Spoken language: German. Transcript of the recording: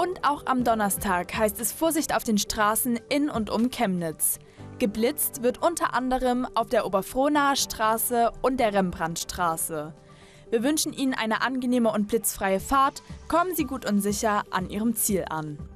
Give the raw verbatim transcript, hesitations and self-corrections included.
Und auch am Donnerstag heißt es Vorsicht auf den Straßen in und um Chemnitz. Geblitzt wird unter anderem auf der Oberfrohnaer Straße und der Rembrandtstraße. Wir wünschen Ihnen eine angenehme und blitzfreie Fahrt. Kommen Sie gut und sicher an Ihrem Ziel an.